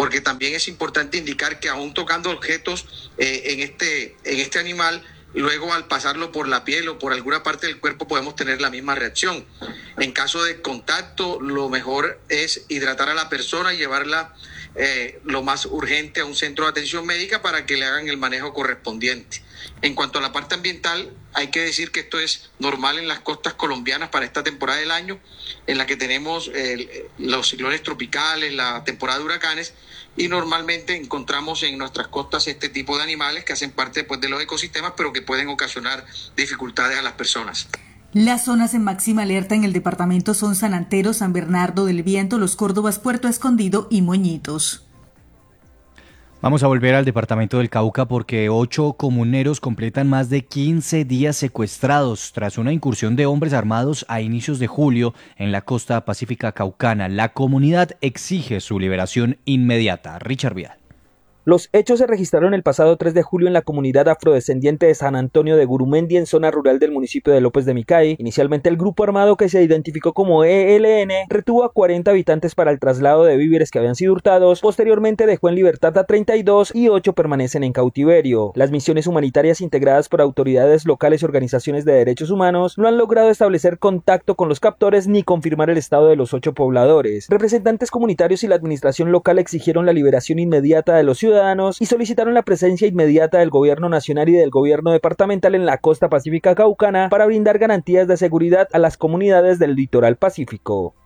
porque también es importante indicar que aún tocando objetos en este animal, luego al pasarlo por la piel o por alguna parte del cuerpo podemos tener la misma reacción. En caso de contacto, lo mejor es hidratar a la persona y llevarla lo más urgente a un centro de atención médica para que le hagan el manejo correspondiente. En cuanto a la parte ambiental, hay que decir que esto es normal en las costas colombianas para esta temporada del año, en la que tenemos los ciclones tropicales, la temporada de huracanes, y normalmente encontramos en nuestras costas este tipo de animales que hacen parte pues, de los ecosistemas, pero que pueden ocasionar dificultades a las personas. Las zonas en máxima alerta en el departamento son San Antero, San Bernardo del Viento, Los Córdobas, Puerto Escondido y Moñitos. Vamos a volver al departamento del Cauca porque 8 comuneros completan más de 15 días secuestrados tras una incursión de hombres armados a inicios de julio en la costa pacífica caucana. La comunidad exige su liberación inmediata. Richard Vial. Los hechos se registraron el pasado 3 de julio en la comunidad afrodescendiente de San Antonio de Gurumendi, en zona rural del municipio de López de Micay. Inicialmente el grupo armado, que se identificó como ELN, retuvo a 40 habitantes para el traslado de víveres que habían sido hurtados. Posteriormente dejó en libertad a 32 y 8 permanecen en cautiverio. Las misiones humanitarias integradas por autoridades locales y organizaciones de derechos humanos no han logrado establecer contacto con los captores ni confirmar el estado de los 8 pobladores. Representantes comunitarios y la administración local exigieron la liberación inmediata de los ciudadanos y solicitaron la presencia inmediata del gobierno nacional y del gobierno departamental en la costa pacífica caucana para brindar garantías de seguridad a las comunidades del litoral pacífico.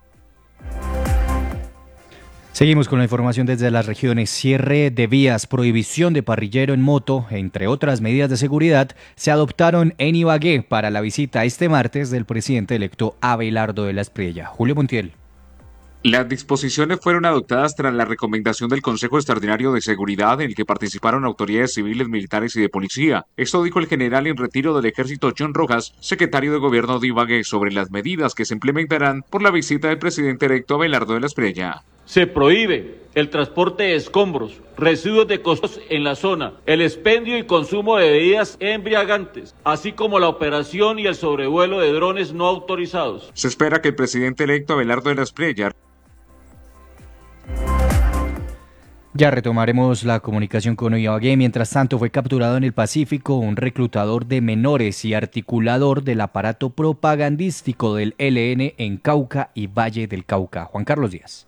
Seguimos con la información desde las regiones. Cierre de vías, prohibición de parrillero en moto, entre otras medidas de seguridad, se adoptaron en Ibagué para la visita este martes del presidente electo Abelardo de la Espriella. Julio Montiel. Las disposiciones fueron adoptadas tras la recomendación del Consejo Extraordinario de Seguridad, en el que participaron autoridades civiles, militares y de policía. Esto dijo el general en retiro del Ejército John Rojas, secretario de Gobierno de Ibagué, sobre las medidas que se implementarán por la visita del presidente electo Abelardo de la Espriella. Se prohíbe el transporte de escombros, residuos de costos en la zona, el expendio y consumo de bebidas embriagantes, así como la operación y el sobrevuelo de drones no autorizados. Se espera que el presidente electo Abelardo de la Espriella. Ya retomaremos la comunicación con Ibagué. Mientras tanto, fue capturado en el Pacífico un reclutador de menores y articulador del aparato propagandístico del ELN en Cauca y Valle del Cauca. Juan Carlos Díaz.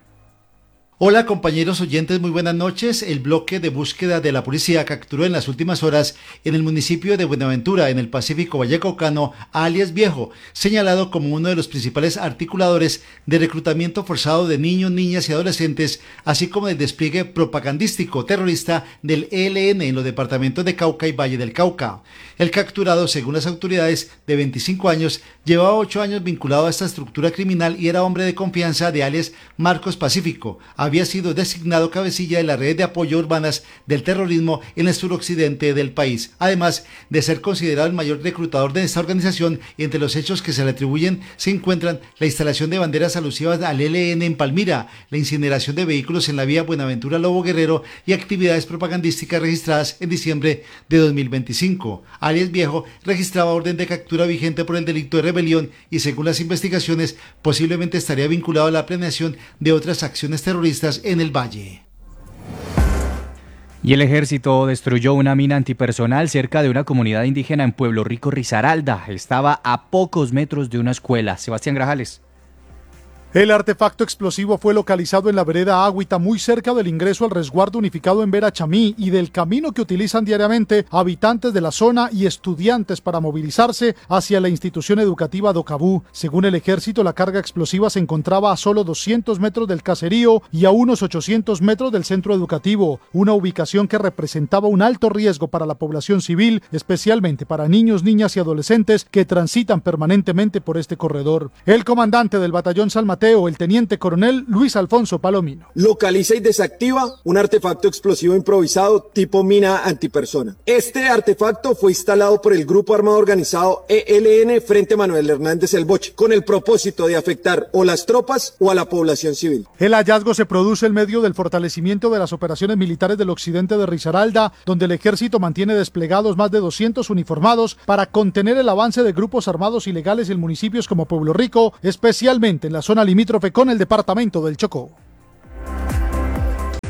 Hola compañeros oyentes, muy buenas noches. El bloque de búsqueda de la policía capturó en las últimas horas en el municipio de Buenaventura, en el Pacífico Vallecaucano, a alias Viejo, señalado como uno de los principales articuladores de reclutamiento forzado de niños, niñas y adolescentes, así como del despliegue propagandístico terrorista del ELN en los departamentos de Cauca y Valle del Cauca. El capturado, según las autoridades, de 25 años, llevaba 8 años vinculado a esta estructura criminal y era hombre de confianza de alias Marcos Pacífico. Había sido designado cabecilla de la red de apoyo urbanas del terrorismo en el suroccidente del país. Además de ser considerado el mayor reclutador de esta organización, entre los hechos que se le atribuyen se encuentran la instalación de banderas alusivas al ELN en Palmira, la incineración de vehículos en la vía Buenaventura-Lobo Guerrero y actividades propagandísticas registradas en diciembre de 2025. Alias Viejo registraba orden de captura vigente por el delito de rebelión y, según las investigaciones, posiblemente estaría vinculado a la planeación de otras acciones terroristas en el Valle. Y el ejército destruyó una mina antipersonal cerca de una comunidad indígena en Pueblo Rico, Risaralda. Estaba a pocos metros de una escuela. Sebastián Grajales. El artefacto explosivo fue localizado en la vereda Agüita, muy cerca del ingreso al resguardo unificado en Verachamí y del camino que utilizan diariamente habitantes de la zona y estudiantes para movilizarse hacia la institución educativa Docabú. Según el ejército, la carga explosiva se encontraba a solo 200 metros del caserío y a unos 800 metros del centro educativo, una ubicación que representaba un alto riesgo para la población civil, especialmente para niños, niñas y adolescentes que transitan permanentemente por este corredor. El comandante del batallón San Mateo, el teniente coronel Luis Alfonso Palomino. Localiza y desactiva un artefacto explosivo improvisado tipo mina antipersona. Este artefacto fue instalado por el Grupo Armado Organizado ELN Frente Manuel Hernández El Boche, con el propósito de afectar o las tropas o a la población civil. El hallazgo se produce en medio del fortalecimiento de las operaciones militares del occidente de Risaralda, donde el ejército mantiene desplegados más de 200 uniformados para contener el avance de grupos armados ilegales en municipios como Pueblo Rico, especialmente en la zona limítrofe con el departamento del Chocó.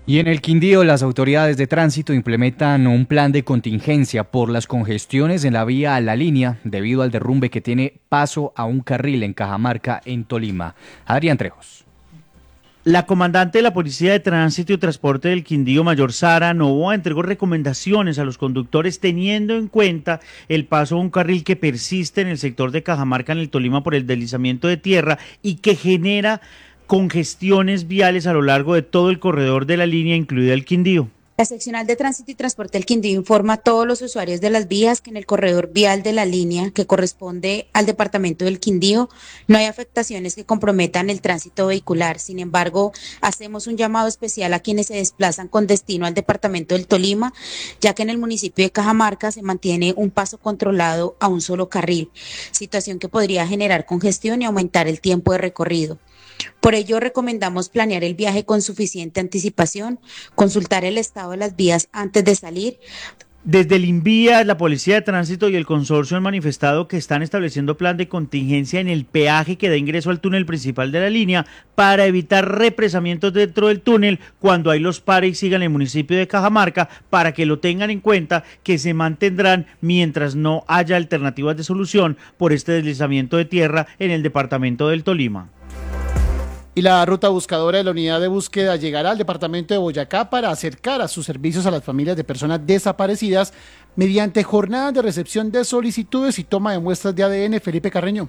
Y en el Quindío, las autoridades de tránsito implementan un plan de contingencia por las congestiones en la vía a La Línea debido al derrumbe que tiene paso a un carril en Cajamarca, en Tolima. Adrián Trejos. La comandante de la Policía de Tránsito y Transporte del Quindío, Mayor Sara Novoa, entregó recomendaciones a los conductores teniendo en cuenta el paso a un carril que persiste en el sector de Cajamarca, en el Tolima, por el deslizamiento de tierra y que genera congestiones viales a lo largo de todo el corredor de la línea, incluido el Quindío. La seccional de Tránsito y Transporte del Quindío informa a todos los usuarios de las vías que en el corredor vial de la línea, que corresponde al departamento del Quindío, no hay afectaciones que comprometan el tránsito vehicular. Sin embargo, hacemos un llamado especial a quienes se desplazan con destino al departamento del Tolima, ya que en el municipio de Cajamarca se mantiene un paso controlado a un solo carril, situación que podría generar congestión y aumentar el tiempo de recorrido. Por ello, recomendamos planear el viaje con suficiente anticipación, consultar el estado de las vías antes de salir. Desde el INVIA, la Policía de Tránsito y el consorcio han manifestado que están estableciendo plan de contingencia en el peaje que da ingreso al túnel principal de la línea para evitar represamientos dentro del túnel cuando hay los pares y sigan en el municipio de Cajamarca, para que lo tengan en cuenta, que se mantendrán mientras no haya alternativas de solución por este deslizamiento de tierra en el departamento del Tolima. Y la ruta buscadora de la unidad de búsqueda llegará al departamento de Boyacá para acercar a sus servicios a las familias de personas desaparecidas mediante jornadas de recepción de solicitudes y toma de muestras de ADN. Felipe Carreño.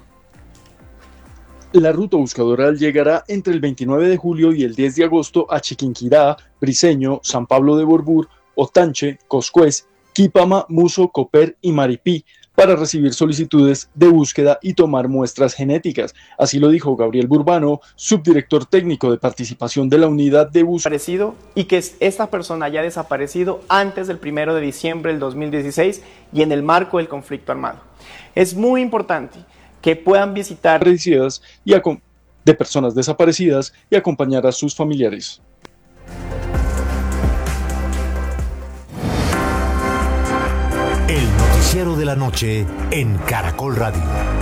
La ruta buscadora llegará entre el 29 de julio y el 10 de agosto a Chiquinquirá, Briceño, San Pablo de Borbur, Otanche, Coscuez, Quipama, Muso, Copper y Maripí, para recibir solicitudes de búsqueda y tomar muestras genéticas. Así lo dijo Gabriel Burbano, subdirector técnico de participación de la unidad de búsqueda. Y que esta persona haya desaparecido antes del 1 de diciembre del 2016 y en el marco del conflicto armado. Es muy importante que puedan visitar de personas desaparecidas y acompañar a sus familiares. De la noche en Caracol Radio.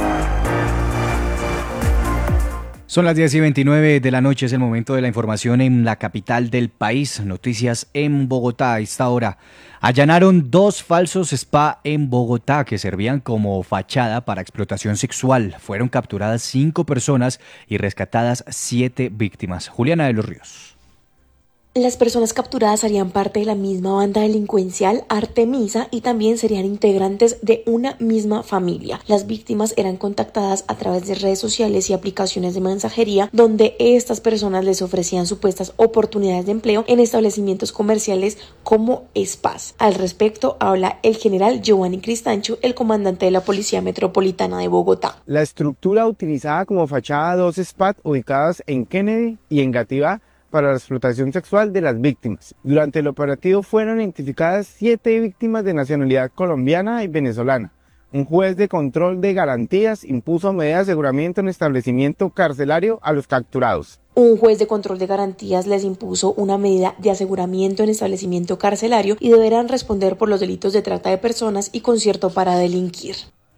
Son las 10:29 de la noche, es el momento de la información en la capital del país. Noticias en Bogotá a esta hora. Allanaron 2 falsos spa en Bogotá que servían como fachada para explotación sexual. Fueron capturadas 5 personas y rescatadas 7 víctimas. Juliana de los Ríos. Las personas capturadas harían parte de la misma banda delincuencial Artemisa y también serían integrantes de una misma familia. Las víctimas eran contactadas a través de redes sociales y aplicaciones de mensajería donde estas personas les ofrecían supuestas oportunidades de empleo en establecimientos comerciales como spas. Al respecto habla el general Giovanni Cristancho, el comandante de la Policía Metropolitana de Bogotá. La estructura utilizada como fachada 2 spas ubicadas en Kennedy y en Gativá para la explotación sexual de las víctimas. Durante el operativo fueron identificadas 7 víctimas de nacionalidad colombiana y venezolana. Un juez de control de garantías impuso medidas de aseguramiento en establecimiento carcelario a los capturados. Un juez de control de garantías les impuso una medida de aseguramiento en establecimiento carcelario y deberán responder por los delitos de trata de personas y concierto para delinquir.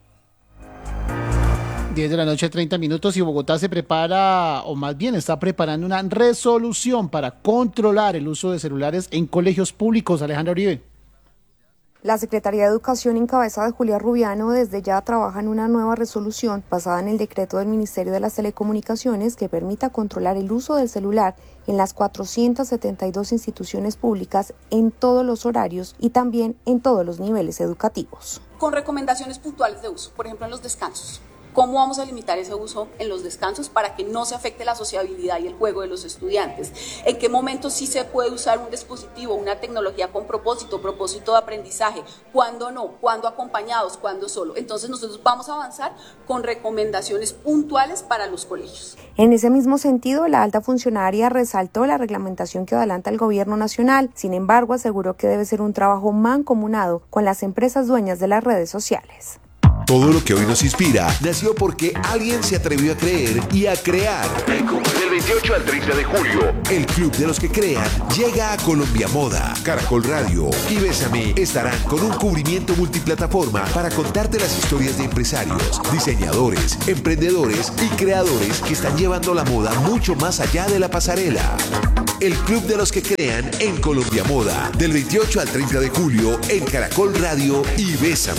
10 de la noche, 30 minutos, y Bogotá se prepara, o más bien está preparando una resolución para controlar el uso de celulares en colegios públicos. Alejandra Uribe. La Secretaría de Educación en cabeza de Julia Rubiano desde ya trabaja en una nueva resolución basada en el decreto del Ministerio de las Telecomunicaciones que permita controlar el uso del celular en las 472 instituciones públicas en todos los horarios y también en todos los niveles educativos. Con recomendaciones puntuales de uso, por ejemplo en los descansos. ¿Cómo vamos a limitar ese uso en los descansos para que no se afecte la sociabilidad y el juego de los estudiantes? ¿En qué momento sí se puede usar un dispositivo, una tecnología con propósito de aprendizaje? ¿Cuándo no? ¿Cuándo acompañados? ¿Cuándo solo? Entonces nosotros vamos a avanzar con recomendaciones puntuales para los colegios. En ese mismo sentido, la alta funcionaria resaltó la reglamentación que adelanta el gobierno nacional. Sin embargo, aseguró que debe ser un trabajo mancomunado con las empresas dueñas de las redes sociales. Todo lo que hoy nos inspira nació porque alguien se atrevió a creer y a crear. Del 28 al 30 de julio, el Club de los que Crean llega a Colombia Moda. Caracol Radio y Bésame estarán con un cubrimiento multiplataforma para contarte las historias de empresarios, diseñadores, emprendedores y creadores que están llevando la moda mucho más allá de la pasarela. el club de los que crean en Colombia Moda, del 28 al 30 de julio en Caracol Radio y Bésame.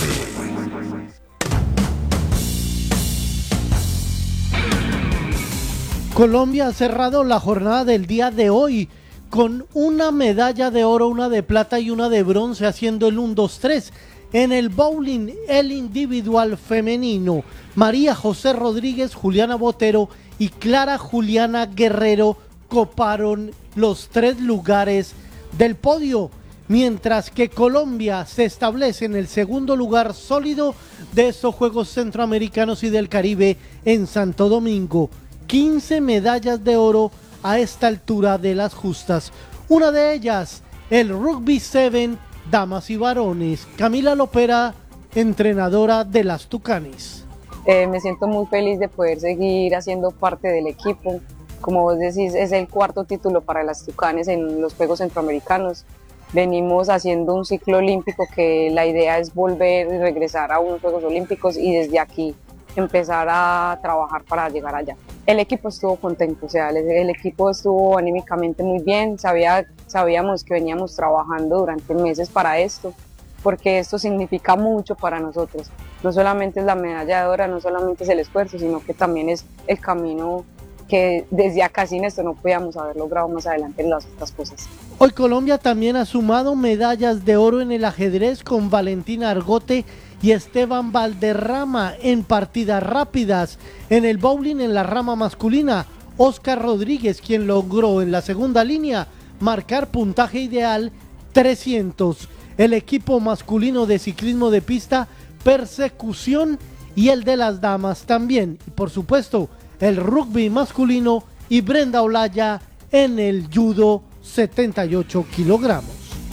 Colombia ha cerrado la jornada del día de hoy con una medalla de oro, una de plata y una de bronce, haciendo el 1-2-3 en el bowling, el individual femenino. María José Rodríguez, Juliana Botero y Clara Juliana Guerrero coparon los 3 lugares del podio, mientras que Colombia se establece en el segundo lugar sólido de estos Juegos Centroamericanos y del Caribe en Santo Domingo. 15 medallas de oro a esta altura de las justas. Una de ellas, el Rugby 7, damas y varones. Camila Lopera, entrenadora de las Tucanes. Me siento muy feliz de poder seguir haciendo parte del equipo. Como vos decís, es el 4º título para las Tucanes en los Juegos Centroamericanos. Venimos haciendo un ciclo olímpico que la idea es volver y regresar a unos Juegos Olímpicos y desde aquí empezar a trabajar para llegar allá. El equipo estuvo contento, o sea, el equipo estuvo anímicamente muy bien, sabíamos que veníamos trabajando durante meses para esto, porque esto significa mucho para nosotros. No solamente es la medalla de oro, no solamente es el esfuerzo, sino que también es el camino que desde acá sin esto no podíamos haber logrado más adelante en las otras cosas. Hoy Colombia también ha sumado medallas de oro en el ajedrez con Valentina Argote y Esteban Valderrama en partidas rápidas. En el bowling en la rama masculina, Oscar Rodríguez, quien logró en la segunda línea marcar puntaje ideal 300. El equipo masculino de ciclismo de pista, persecución, y el de las damas también. Y por supuesto, el rugby masculino y Brenda Olaya en el judo 78 kilogramos.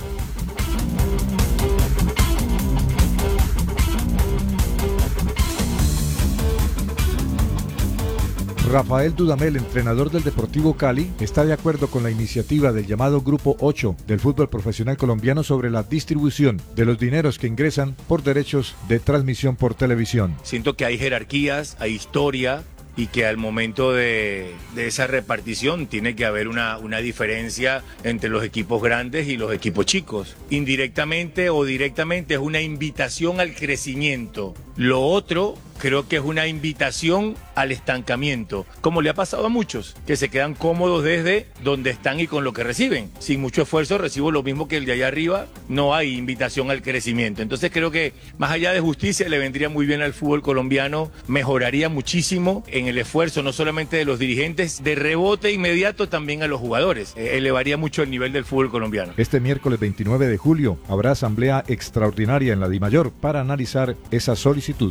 Rafael Dudamel, entrenador del Deportivo Cali, está de acuerdo con la iniciativa del llamado Grupo 8 del fútbol profesional colombiano sobre la distribución de los dineros que ingresan por derechos de transmisión por televisión. Siento que hay jerarquías, hay historia, y que al momento de esa repartición tiene que haber una diferencia entre los equipos grandes y los equipos chicos. Indirectamente o directamente es una invitación al crecimiento. Lo otro creo que es una invitación al estancamiento, como le ha pasado a muchos, que se quedan cómodos desde donde están y con lo que reciben. Sin mucho esfuerzo recibo lo mismo que el de allá arriba, no hay invitación al crecimiento. Entonces creo que más allá de justicia le vendría muy bien al fútbol colombiano, mejoraría muchísimo en el esfuerzo no solamente de los dirigentes, de rebote inmediato también a los jugadores, elevaría mucho el nivel del fútbol colombiano. Este miércoles 29 de julio habrá asamblea extraordinaria en la Dimayor para analizar esa solicitud.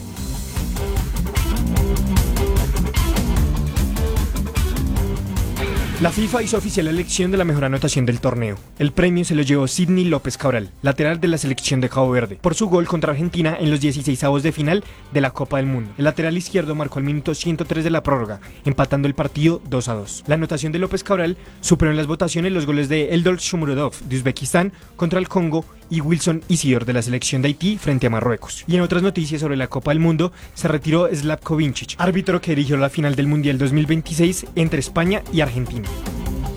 La FIFA hizo oficial la elección de la mejor anotación del torneo. El premio se lo llevó Sidney López Cabral, lateral de la selección de Cabo Verde, por su gol contra Argentina en los 16avos de final de la Copa del Mundo. El lateral izquierdo marcó al minuto 103 de la prórroga, empatando el partido 2-2. La anotación de López Cabral superó en las votaciones los goles de Eldor Shomurodov de Uzbekistán contra el Congo y Wilson Isidor de la selección de Haití frente a Marruecos. Y en otras noticias sobre la Copa del Mundo, se retiró Slavko Vincic, árbitro que dirigió la final del Mundial 2026 entre España y Argentina.